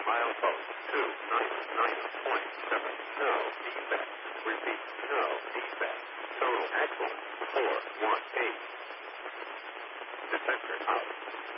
Milepost 299.7. No defect. Repeat, no defect. Total excellent 418. Detector out.